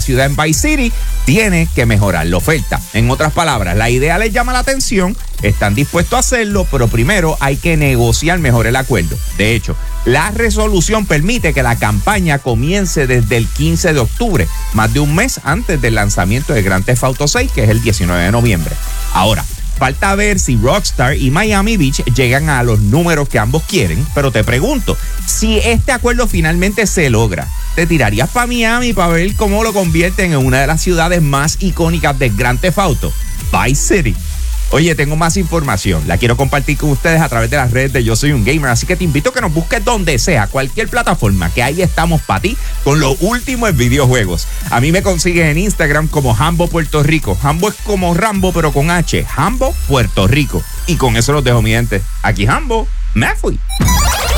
ciudad en Vice City tiene que mejorar la oferta. En otras palabras, la idea les llama la atención, están dispuestos a hacerlo, pero primero hay que negociar mejor el acuerdo. De hecho, la resolución permite que la campaña comience desde el 15 de octubre, más de un mes antes del lanzamiento de Grand Theft Auto 6, que es el 19 de noviembre. Ahora, falta ver si Rockstar y Miami Beach llegan a los números que ambos quieren, pero te pregunto, si este acuerdo finalmente se logra, ¿te tirarías para Miami para ver cómo lo convierten en una de las ciudades más icónicas de Grand Theft Auto, Vice City? Oye, tengo más información, la quiero compartir con ustedes a través de las redes de Yo Soy un Gamer, así que te invito a que nos busques donde sea, cualquier plataforma, que ahí estamos para ti con lo último en videojuegos. A mí me consigues en Instagram como Hambo Puerto Rico. Hambo es como Rambo, pero con H. Hambo Puerto Rico. Y con eso los dejo, mi gente. Aquí Hambo, me fui.